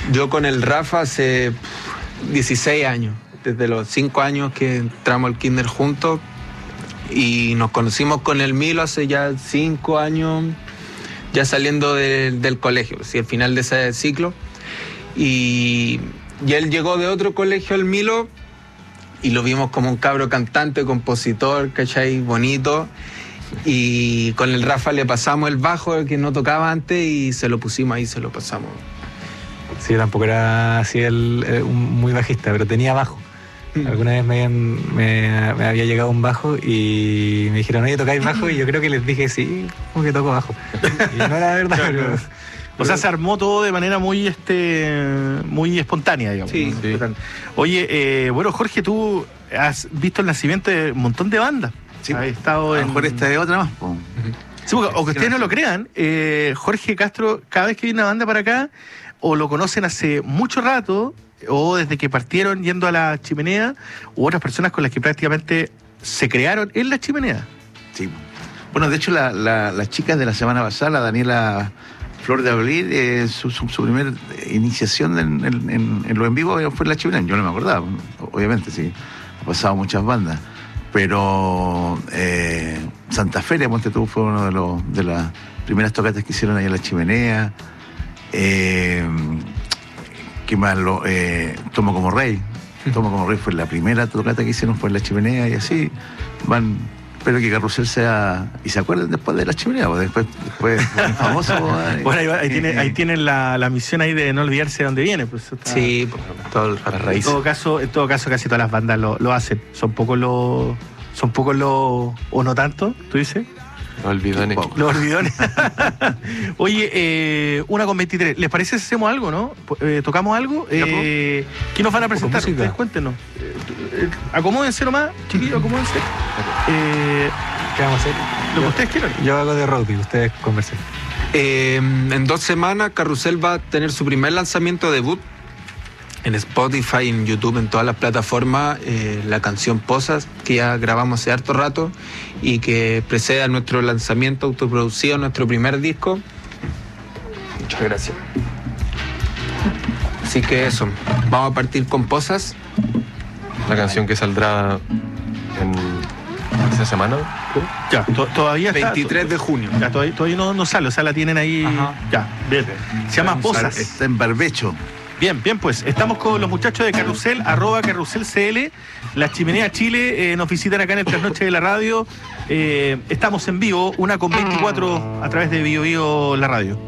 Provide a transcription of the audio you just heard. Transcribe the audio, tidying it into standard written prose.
Yo con el Rafa hace 16 años, desde los 5 años que entramos al kinder juntos, y nos conocimos con el Milo hace ya 5 años, ya saliendo del colegio, al final de ese ciclo. Y él llegó de otro colegio, el Milo, y lo vimos como un cabro cantante, compositor, ¿cachai? Bonito. Y con el Rafa le pasamos el bajo que no tocaba antes y se lo pusimos ahí, se lo pasamos. Sí, tampoco era así muy bajista, pero tenía bajo. Alguna vez me había llegado un bajo y me dijeron, oye, ¿tocáis bajo? Y yo creo que les dije, sí, como que toco bajo. Y no era verdad, pero... O sea, se armó todo de manera muy espontánea, digamos. Sí. Oye, bueno, Jorge, tú has visto el nacimiento de un montón de bandas. Sí, has estado a lo mejor esta es otra más. Sí, porque, aunque ustedes no lo crean, Jorge Castro, cada vez que viene una banda para acá, o lo conocen hace mucho rato, o desde que partieron yendo a la Chimenea, u otras personas con las que prácticamente se crearon en la Chimenea. Sí. Bueno, de hecho, las chicas de la semana pasada, la Daniela Flor de Abril, su primer iniciación en lo en vivo fue en la Chimenea. Yo no me acordaba, obviamente, sí. Ha pasado muchas bandas. Pero Santa Fe, Monte Tú, fue uno de las primeras tocatas que hicieron ahí en la Chimenea. ¿Qué más? Tomo como Rey. Tomo como Rey fue la primera tocata que hicieron, fue en la Chimenea, y así van. Espero que Carrusel sea... Y se acuerden después de la Chimenea, pues después famoso. Bueno, ahí tienen la misión ahí de no olvidarse de dónde viene. Pues, sí, todo el raíz. En todo caso, casi todas las bandas lo hacen. Son pocos los... o no tanto, ¿tú dices? Los olvidones. Los olvidones. Oye, 1:23. ¿Les parece si hacemos algo, no? ¿Tocamos algo? ¿Qué nos van a presentar? Ustedes cuéntenos. Acomódense nomás, chiquillos, acomódense. ¿Qué vamos a hacer? Lo que ustedes quieran. Yo hago de rugby, ustedes conversen. En 2 semanas, Carrusel va a tener su primer lanzamiento debut en Spotify, en YouTube, en todas las plataformas, la canción Posas, que ya grabamos hace harto rato y que precede a nuestro lanzamiento autoproducido, nuestro primer disco. Muchas gracias. Así que eso, vamos a partir con Posas. La canción que saldrá en esta semana. Ya, todavía está. 23 de junio. Ya, todavía no sale, o sea, la tienen ahí. Ajá. Ya, bien. Se llama Posas. Está en barbecho. Bien, pues estamos con los muchachos de Carrusel, @CarruselCL. La Chimenea Chile nos visitan acá en el Trasnoche de la Radio. Estamos en vivo, 1:24 a través de Bio Bio la radio.